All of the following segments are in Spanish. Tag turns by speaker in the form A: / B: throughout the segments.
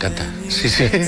A: encanta. Sí.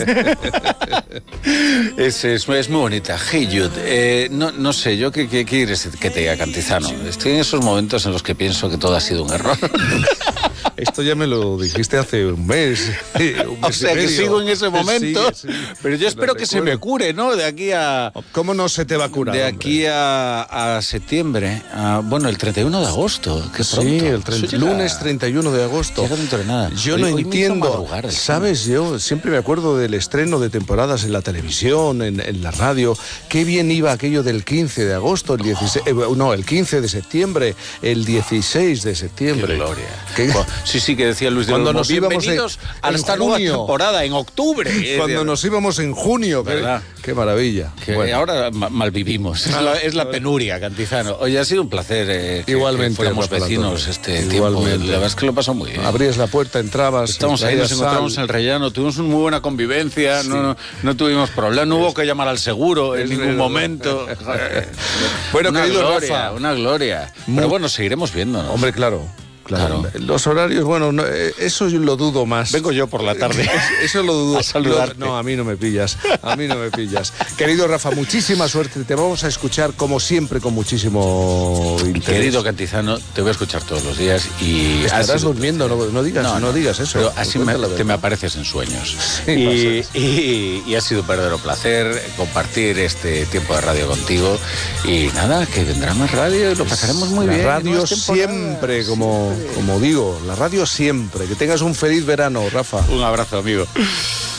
A: Es muy bonita. Hey Jude, no sé, yo qué quieres que te diga, Cantizano. Estoy en esos momentos en los que pienso que todo ha sido un error.
B: Esto ya me lo dijiste hace un mes.
A: O sea, que sigo en ese momento.
B: Sí.
A: Pero yo espero que se me cure, ¿no? De aquí a...
B: ¿Cómo no se te va a curar?
A: De aquí a septiembre. Bueno, el 31 de agosto. Qué pronto.
B: Sí, lunes 31 de agosto.
A: Llega dentro de nada.
B: Yo no entiendo. ¿Sabes? Yo siempre me acuerdo del estreno de temporadas en la televisión, en la radio. Qué bien iba aquello del 15 de agosto, el 15 de septiembre, el 16 de septiembre.
A: ¡Qué gloria! Sí, que decía Luis de
B: cuando
A: Olmo,
B: nos íbamos
A: bienvenidos a esta nueva temporada, en octubre.
B: Cuando nos íbamos en junio.
A: ¿Verdad?
B: Qué maravilla.
A: Bueno. Ahora malvivimos. Es la penuria, Cantizano. Oye, ha sido un placer
B: igualmente,
A: que fuéramos vecinos este tiempo. La verdad es que lo pasó muy bien.
B: Abrías la puerta, entrabas.
A: Estamos ahí, nos encontramos en el Rellano. Tuvimos una muy buena convivencia. Sí. No tuvimos problemas. No hubo que llamar al seguro en ningún momento.
B: Bueno, querido
A: Rafa.
B: Una
A: gloria. Pero bueno, seguiremos viéndonos.
B: Hombre, claro. Los horarios, bueno, eso yo lo dudo más.
A: Vengo yo por la tarde.
B: Eso lo dudo.
A: A saludarte.
B: No, a mí no me pillas. Querido Rafa, muchísima suerte. Te vamos a escuchar como siempre con muchísimo interés.
A: Querido Cantizano, te voy a escuchar todos los días y...
B: Estarás durmiendo, no digas eso.
A: Pero así te me apareces en sueños. Sí, y ha sido un verdadero placer compartir este tiempo de radio contigo. Y nada, que vendrá más radio y lo pasaremos muy bien.
B: La radio siempre, como digo, la radio siempre. Que tengas un feliz verano, Rafa.
A: Un abrazo, amigo.